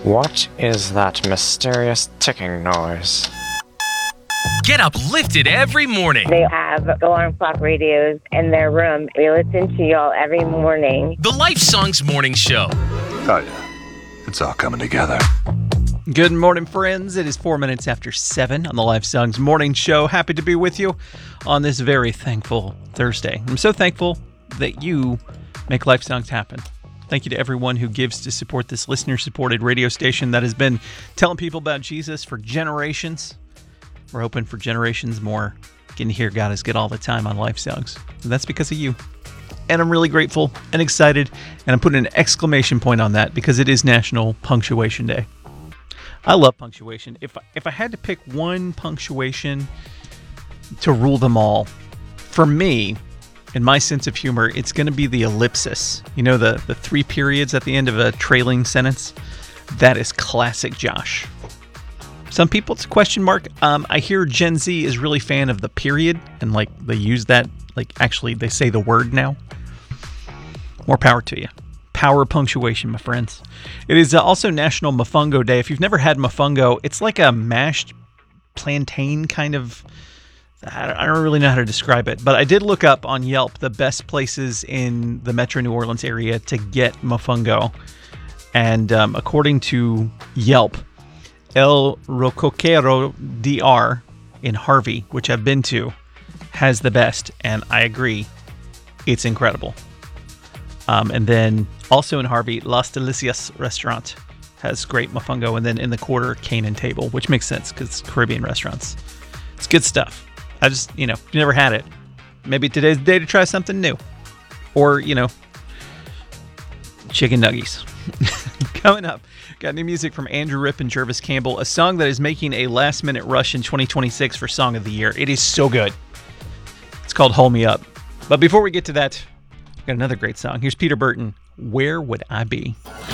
What is that mysterious ticking noise? Get uplifted every morning. They have alarm clock radios in their room. We listen to y'all every morning. The Life Songs Morning Show. Oh, yeah. It's all coming together. Good morning, friends. It is 4 minutes after 7 on the Life Songs Morning Show. Happy to be with you on this very thankful Thursday. I'm so thankful that you make Life Songs happen. Thank you to everyone who gives to support this listener-supported radio station that has been telling people about Jesus for generations. We're hoping for generations more. Getting to hear God is good all the time on Life Songs. And that's because of you. And I'm really grateful and excited. And I'm putting an exclamation point on that because it is National Punctuation Day. I love punctuation. If I had to pick one punctuation to rule them all, for me, in my sense of humor, it's going to be the ellipsis. You know, the three periods at the end of a trailing sentence? That is classic Josh. Some people, it's a question mark. I hear Gen Z is really fan of the period, and like they use that, like actually they say the word now. More power to you. Power of punctuation, my friends. It is also National Mofongo Day. If you've never had mofongo, it's like a mashed plantain kind of... I don't really know how to describe it, but I did look up on Yelp the best places in the Metro New Orleans area to get mofongo. And according to Yelp, El Rocoquero DR in Harvey, which I've been to, has the best, and I agree, it's incredible. And then also in Harvey, Las Delicias restaurant has great mofongo, and then in the quarter, Cane and Table, which makes sense because it's Caribbean restaurants. It's good stuff. I just, you never had it. Maybe today's the day to try something new. Or, chicken nuggies. Coming up, got new music from Andrew Ripp and Jervis Campbell, a song that is making a last-minute rush in 2026 for Song of the Year. It is so good. It's called Hold Me Up. But before we get to that, got another great song. Here's Peter Burton, Where Would I Be?